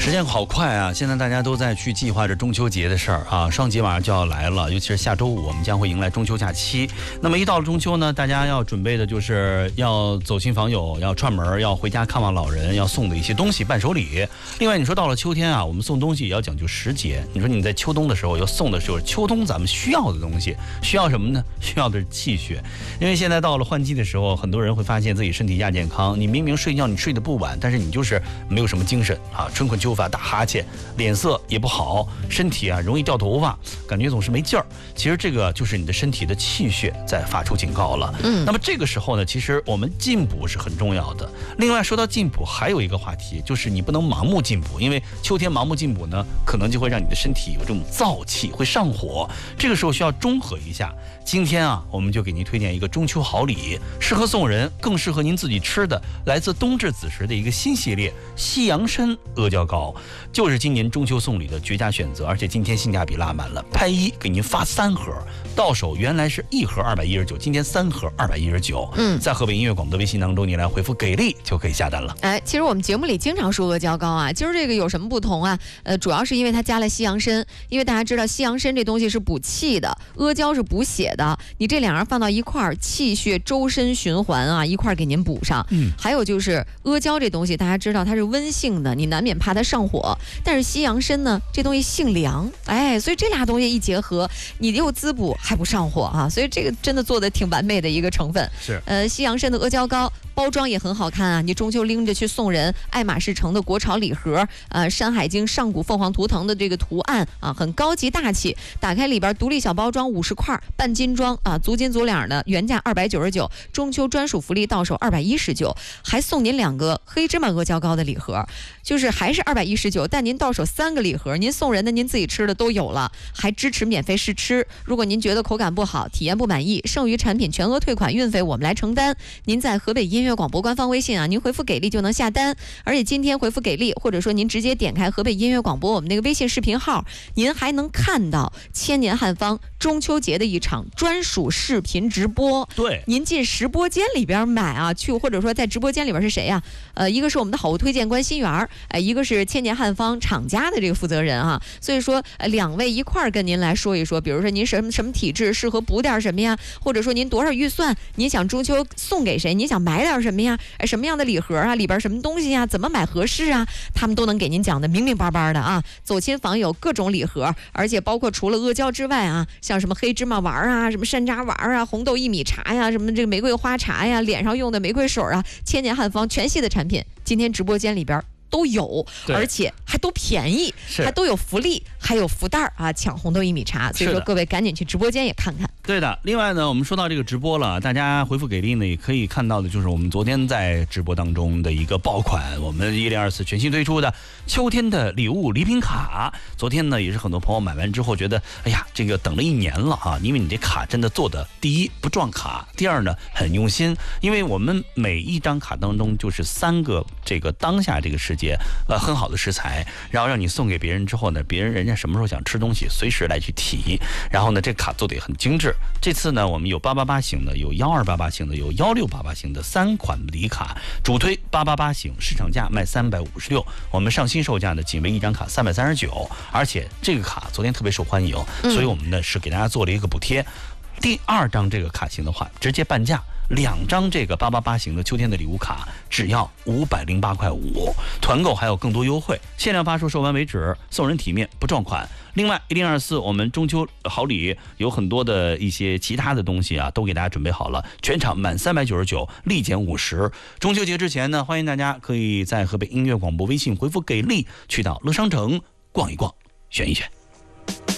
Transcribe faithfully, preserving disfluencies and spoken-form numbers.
时间好快啊！现在大家都在去计划着中秋节的事儿啊，双节马上就要来了，尤其是下周五，我们将会迎来中秋假期。那么一到了中秋呢，大家要准备的就是要走亲访友，要串门，要回家看望老人，要送的一些东西，伴手礼。另外，你说到了秋天啊，我们送东西也要讲究时节。你说你在秋冬的时候要送的就是秋冬咱们需要的东西，需要什么呢？需要的是气血。因为现在到了换季的时候，很多人会发现自己身体亚健康。你明明睡觉你睡得不晚，但是你就是没有什么精神啊，春困秋乏，打哈欠，脸色也不好，身体啊容易掉头发，感觉总是没劲儿。其实这个就是你的身体的气血在发出警告了。嗯，那么这个时候呢，其实我们进补是很重要的。另外说到进补，还有一个话题就是你不能盲目进补，因为秋天盲目进补呢，可能就会让你的身体有这种燥气，会上火。这个时候需要中和一下。今天啊，我们就给您推荐一个中秋好礼，适合送人，更适合您自己吃的，来自冬至子时的一个新系列西洋参阿胶糕，就是今年中秋送礼的绝佳选择，而且今天性价比拉满了，拍一给您发三盒，到手原来是一盒二百一十九，今天三盒二百一十九。嗯，在河北音乐广播的微信当中，你来回复给力就可以下单了。 哎，其实我们节目里经常说阿胶糕啊，今儿这个有什么不同啊？呃，主要是因为它加了西洋参，因为大家知道西洋参这东西是补气的，阿胶是补血的，你这两样放到一块儿，气血周身循环啊，一块儿给您补上。嗯，还有就是阿胶这东西，大家知道它是温性的，你难免怕它上火，但是西洋参呢，这东西性凉，哎，所以这俩东西一结合，你又滋补还不上火啊，所以这个真的做的挺完美的一个成分。 是， 呃，西洋参的阿胶糕。包装也很好看啊！你中秋拎着去送人，爱马仕城的国潮礼盒，呃，《山海经》上古凤凰图腾的这个图案啊，很高级大气。打开里边独立小包装五十块，半斤装啊，足斤足两的，原价二百九十九，中秋专属福利到手二百一十九，还送您两个黑芝麻阿胶糕的礼盒，就是还是二百一十九，但您到手三个礼盒，您送人的、您自己吃的都有了，还支持免费试吃。如果您觉得口感不好、体验不满意，剩余产品全额退款，运费我们来承担。您在河北音乐广播官方微信啊，您回复给力就能下单，而且今天回复给力，或者说您直接点开河北音乐广播我们那个微信视频号，您还能看到千年汉方中秋节的一场专属视频直播。 对， 您进直播间里边买啊，去或者说在直播间里边是谁呀、啊？呃，一个是我们的好物推荐官新源，哎，一个是千年汉方厂家的这个负责人啊，所以说呃两位一块儿跟您来说一说，比如说您什么什么体质，适合补点什么呀，或者说您多少预算，您想中秋送给谁，您想买点什么呀？哎，什么样的礼盒啊？里边什么东西啊？怎么买合适啊？他们都能给您讲的明明白白的啊！走亲访友各种礼盒，而且包括除了阿胶之外啊，像什么黑芝麻丸啊、什么山楂丸啊、红豆薏米茶呀、什么这个玫瑰花茶呀、脸上用的玫瑰水啊，千年汉方全系的产品，今天直播间里边都有，而且还都便宜，还都有福利，还有福袋啊！抢红豆薏米茶，所以说各位赶紧去直播间也看看。 对的，另外呢，我们说到这个直播了，大家回复给力呢，也可以看到的就是我们昨天在直播当中的一个爆款，我们一零二四全新推出的秋天的礼物礼品卡。昨天呢，也是很多朋友买完之后觉得，哎呀，这个等了一年了啊，因为你这卡真的做的，第一不撞卡，第二呢很用心，因为我们每一张卡当中就是三个这个当下这个世界呃很好的食材，然后让你送给别人之后呢，别人人家什么时候想吃东西，随时来去提，然后呢，这卡做的也很精致。这次呢，我们有八八八型的，有幺二八八型的，有幺六八八型的三款礼卡，主推八八八型，市场价卖三百五十六，我们上新售价呢仅为一张卡三百三十九，而且这个卡昨天特别受欢迎，所以我们呢是给大家做了一个补贴。第二张这个卡型的话，直接半价，两张这个八八八型的秋天的礼物卡只要五百零八块五，团购还有更多优惠，限量发售，售完为止，送人体面不撞款。另外一零二四我们中秋好礼有很多的一些其他的东西啊，都给大家准备好了，全场满三百九十九，立减五十。中秋节之前呢，欢迎大家可以在河北音乐广播微信回复给力，去到乐商城逛一逛，选一选。